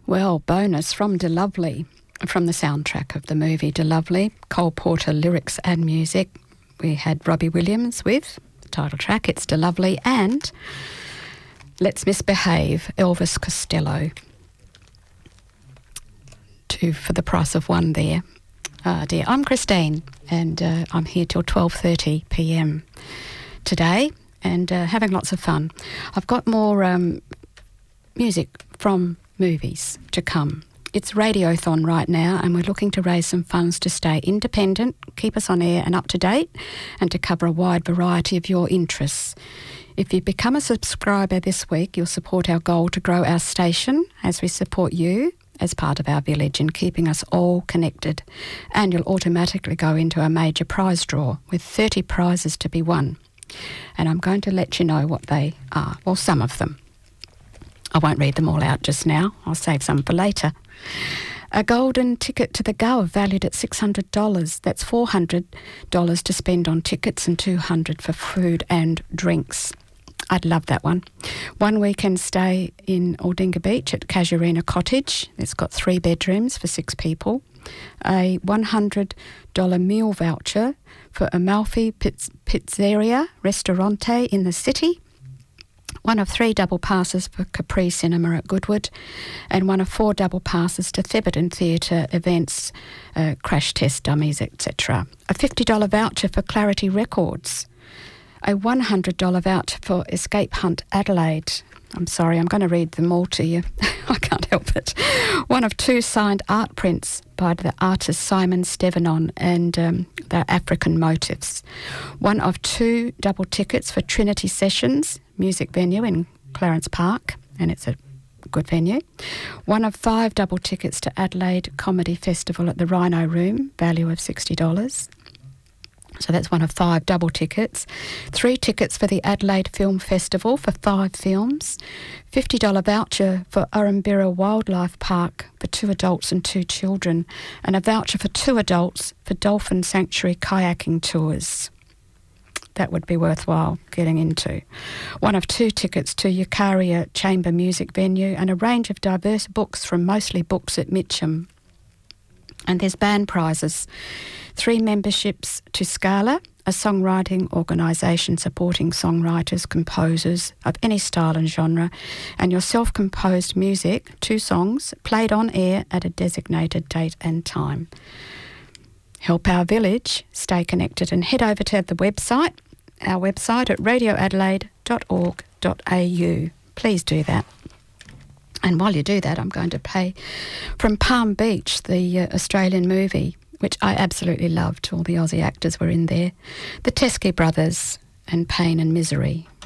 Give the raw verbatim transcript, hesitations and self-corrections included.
Well, bonus from DeLovely, from the soundtrack of the movie DeLovely, Cole Porter lyrics and music. We had Robbie Williams with the title track, It's DeLovely, and Let's Misbehave, Elvis Costello. Two for the price of one there. Uh, dear, I'm Christine, and uh, I'm here till twelve thirty p m today, and uh, having lots of fun. I've got more um, music from movies to come. It's Radiothon right now, and we're looking to raise some funds to stay independent, keep us on air and up to date, and to cover a wide variety of your interests. If you become a subscriber this week, you'll support our goal to grow our station as we support you as part of our village in keeping us all connected. And you'll automatically go into a major prize draw with thirty prizes to be won. And I'm going to let you know what they are, well, some of them. I won't read them all out just now. I'll save some for later. A golden ticket to the Gower valued at six hundred dollars. That's four hundred dollars to spend on tickets and two hundred dollars for food and drinks. I'd love that one. One weekend stay in Aldinga Beach at Casuarina Cottage. It's got three bedrooms for six people. A one hundred dollars meal voucher for Amalfi Pizz- Pizzeria Ristorante in the city. One of three double passes for Capri Cinema at Goodwood, and one of four double passes to Thebarton Theatre events, uh, crash test dummies, et cetera. A fifty dollars voucher for Clarity Records. A one hundred dollars voucher for Escape Hunt Adelaide. I'm sorry, I'm going to read them all to you. I can't help it. One of two signed art prints by the artist Simon Stevenon and um, their African motifs. One of two double tickets for Trinity Sessions music venue in Clarence Park, and it's a good venue. One of five double tickets to Adelaide Comedy Festival at the Rhino Room, value of sixty dollars. So that's one of five double tickets. Three tickets for the Adelaide Film Festival for five films. fifty dollars voucher for Urrumbira Wildlife Park for two adults and two children. And a voucher for two adults for Dolphin Sanctuary kayaking tours. That would be worthwhile getting into. One of two tickets to Eucharia Chamber Music Venue, and a range of diverse books from Mostly Books at Mitcham. And there's band prizes. Three memberships to Scala, a songwriting organisation supporting songwriters, composers of any style and genre, and your self-composed music, two songs, played on air at a designated date and time. Help our village stay connected, and head over to the website, our website at radio adelaide dot org dot a u. Please do that. And while you do that, I'm going to play from Palm Beach, the uh, Australian movie, which I absolutely loved. All the Aussie actors were in there. The Teskey Brothers and Pain and Misery.